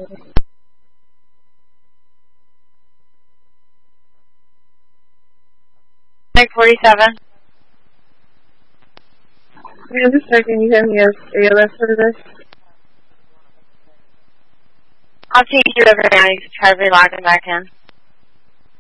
Mike 47. Yeah, just checking. You have any ALS for today? I'll take you over now. You can try relogging back in.